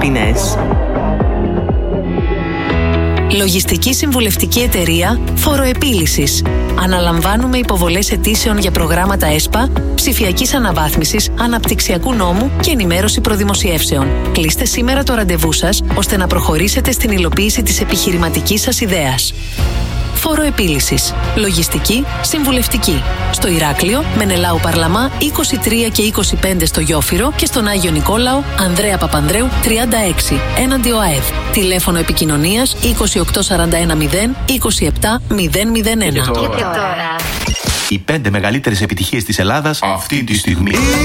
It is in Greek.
ποινές. Λογιστική συμβουλευτική εταιρεία Φοροεπίλυσης. Αναλαμβάνουμε υποβολές αιτήσεων για προγράμματα ΕΣΠΑ, ψηφιακής αναβάθμισης, αναπτυξιακού νόμου και ενημέρωση προδημοσιεύσεων. Κλείστε σήμερα το ραντεβού σας, ώστε να προχωρήσετε στην υλοποίηση της επιχειρηματικής σας ιδέας. Φοροεπίλυσης. Λογιστική συμβουλευτική. Στο Ηράκλειο, Μενελάου Παρλαμά 23 και 25 στο Γιόφυρο και στον Άγιο Νικόλαο, Ανδρέα Παπανδρέου 36, έναντι ΟΑΕΔ. Τηλέφωνο επικοινωνίας 28410 27001. Οι 5 μεγαλύτερες επιτυχίες της Ελλάδας αυτή τη στιγμή.